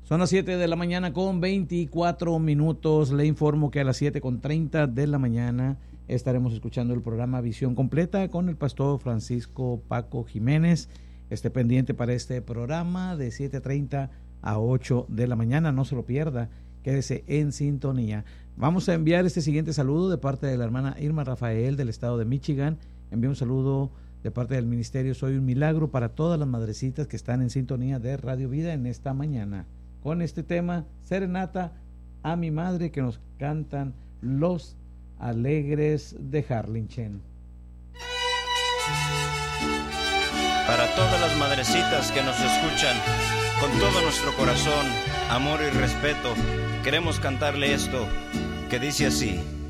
Son las 7 de la mañana con 24 minutos. Le informo que a las 7:30 de la mañana estaremos escuchando el programa Visión Completa con el pastor Francisco Paco Jiménez. Esté pendiente para este programa de 7:30 a 8 de la mañana. No se lo pierda. Quédese en sintonía. Vamos a enviar este siguiente saludo de parte de la hermana Irma Rafael del estado de Michigan. Envío un saludo de parte del ministerio Soy un Milagro para todas las madrecitas que están en sintonía de Radio Vida en esta mañana. Con este tema, Serenata a mi madre, que nos cantan los Alegres de Harlingen. Para todas las madrecitas que nos escuchan, con todo nuestro corazón, amor y respeto, queremos cantarle esto, que dice así.